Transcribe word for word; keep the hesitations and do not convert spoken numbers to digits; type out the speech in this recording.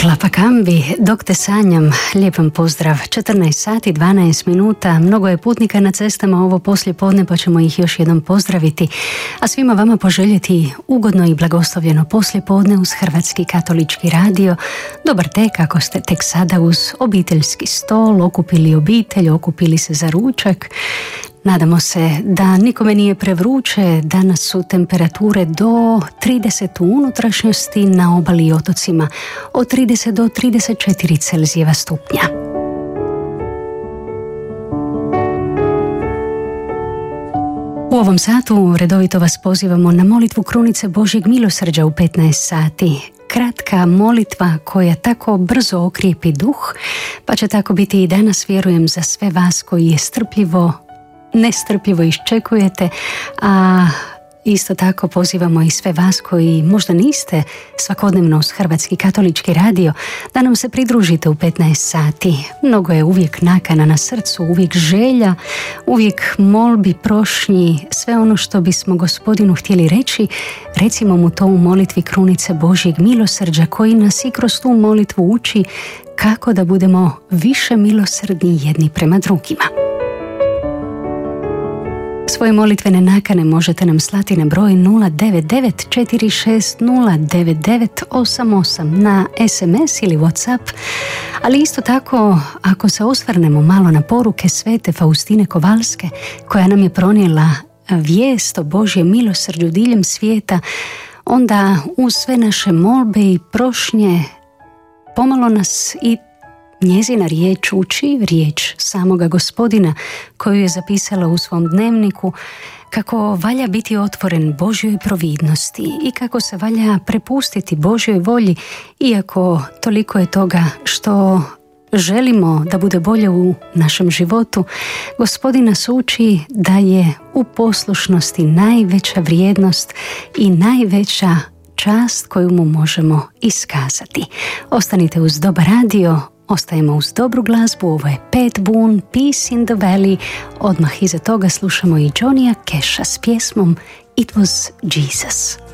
Klapa Kambi, dok te sanjam, lijepom pozdrav. četrnaest sati, dvanaest minuta, mnogo je putnika na cestama ovo poslijepodne, pa ćemo ih još jednom pozdraviti, a svima vama poželjeti ugodno i blagoslovljeno poslijepodne uz Hrvatski katolički radio. Dobar tek ako ste tek sada uz obiteljski stol, okupili obitelj, okupili se za ručak. Nadamo se da nikome nije prevruće. Danas su temperature do trideset u unutrašnjosti, na obali i otocima od trideset do trideset četiri Celzijeva stupnja. U ovom satu redovito vas pozivamo na molitvu Krunice Božjeg milosrđa u petnaest sati. Kratka molitva koja tako brzo okrijepi duh, pa će tako biti i danas, vjerujem, za sve vas koji je strpljivo nestrpljivo iščekujete, a isto tako pozivamo i sve vas koji možda niste svakodnevno uz Hrvatski katolički radio da nam se pridružite u petnaest sati. Mnogo je uvijek nakana na srcu, uvijek želja, uvijek molbi, prošnji, sve ono što bismo Gospodinu htjeli reći, recimo mu to u molitvi Krunice Božjeg milosrđa, koji nas i kroz tu molitvu uči kako da budemo više milosrdni jedni prema drugima. Svoje molitvene nakane možete nam slati na broj nula devet devet četiri šest nula devet devet osam osam na es em es ili WhatsApp, ali isto tako ako se osvrnemo malo na poruke svete Faustine Kovalske, koja nam je pronijela vijest o Božjem milosrđu diljem svijeta, onda uz sve naše molbe i prošnje pomalo nas i njezina riječ uči, riječ samoga Gospodina koju je zapisala u svom dnevniku, kako valja biti otvoren Božjoj providnosti i kako se valja prepustiti Božjoj volji, iako toliko je toga što želimo da bude bolje u našem životu. Gospodin nas uči da je u poslušnosti najveća vrijednost i najveća čast koju mu možemo iskazati. Ostanite uz dobar radio. Ostajemo uz dobru glazbu, ovo je Pat Boone, Peace in the Valley. Odmah iza toga slušamo i Johnnya Casha s pjesmom It Was Jesus.